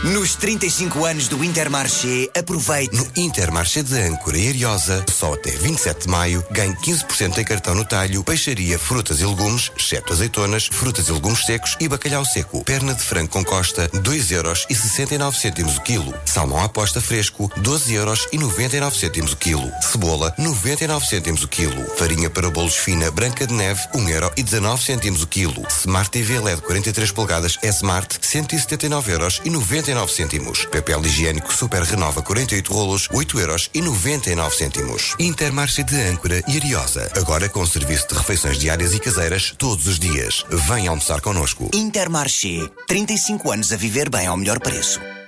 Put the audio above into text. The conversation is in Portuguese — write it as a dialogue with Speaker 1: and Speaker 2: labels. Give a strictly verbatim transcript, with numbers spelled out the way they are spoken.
Speaker 1: Nos trinta e cinco anos do Intermarché, aproveite.
Speaker 2: No Intermarché de Âncora e Ariosa, só até vinte e sete de maio, ganhe quinze por cento em cartão no talho, peixaria, frutas e legumes, exceto azeitonas, frutas e legumes secos e bacalhau seco. Perna de frango com costa, dois euros e sessenta e nove cêntimos o quilo. Salmão à posta fresco, doze euros e noventa e nove cêntimos o quilo. Cebola, noventa e nove cêntimos o quilo. Farinha para bolos fina Branca de Neve, um euro e dezanove cêntimos o quilo. Smart T V L E D quarenta e três polegadas S-Smart, cento e setenta e nove euros e noventa e nove cêntimos. Papel higiênico Super Renova quarenta e oito rolos, oito euros e noventa e nove cêntimos. Intermarché de Âncora e Ariosa. Agora com serviço de refeições diárias e caseiras todos os dias. Venha almoçar connosco.
Speaker 1: Intermarché. trinta e cinco anos a viver bem ao melhor preço.